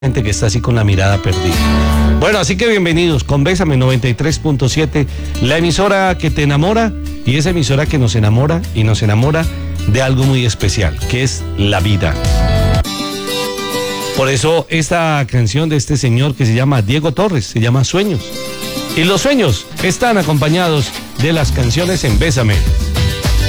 gente que está así con la mirada perdida. Bueno, así que bienvenidos con Bésame 93.7, la emisora que te enamora y esa emisora que nos enamora y nos enamora de algo muy especial, que es la vida. Por eso esta canción de este señor que se llama Diego Torres, se llama Sueños. Y los sueños están acompañados de las canciones en Bésame.